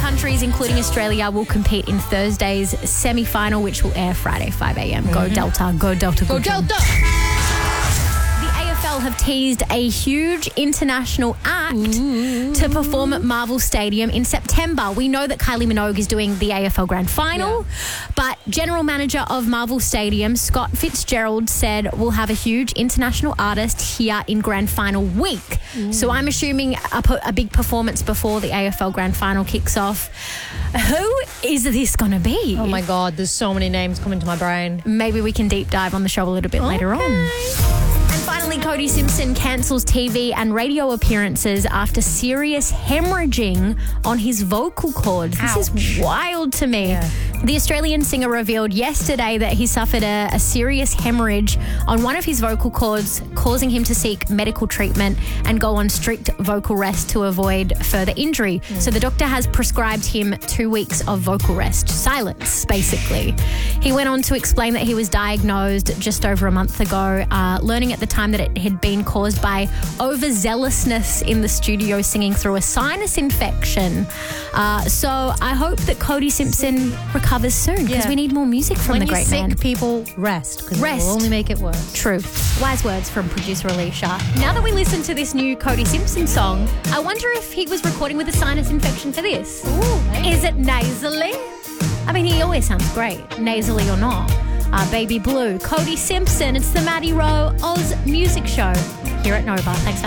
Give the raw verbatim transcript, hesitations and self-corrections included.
countries, including Australia, will compete in Thursday's semi-final, which will air Friday, five a.m. Mm-hmm. Go Delta, go Delta, go, go Delta. The A F L have teased a huge international act Ooh. to perform at Marvel Stadium in September. We know that Kylie Minogue is doing the A F L Grand Final, yeah. but General Manager of Marvel Stadium, Scott Fitzgerald, said we'll have a huge international artist here in Grand Final week. Ooh. So I'm assuming a, a big performance before the A F L Grand Final kicks off. Who is this going to be? Oh, my God. There's so many names coming to my brain. Maybe we can deep dive on the show a little bit okay. later on. Finally, Cody Simpson cancels T V and radio appearances after serious hemorrhaging on his vocal cords. Ouch. This is wild to me. Yeah. The Australian singer revealed yesterday that he suffered a, a serious hemorrhage on one of his vocal cords, causing him to seek medical treatment and go on strict vocal rest to avoid further injury. Mm. So the doctor has prescribed him two weeks of vocal rest, silence, basically. He went on to explain that he was diagnosed just over a month ago, uh, learning at the time that it had been caused by overzealousness in the studio singing through a sinus infection. Uh, so I hope that Cody Simpson recovers soon because yeah. we need more music from when the great man. When you're sick, people rest because it will only make it worse. True. Wise words from producer Alicia. Now that we listen to this new Cody Simpson song, I wonder if he was recording with a sinus infection for this. Ooh, Is it nasally? I mean, he always sounds great, nasally or not. Uh, Baby Blue, Cody Simpson. It's the Maddie Rowe Oz Music Show here at Nova. Thanks for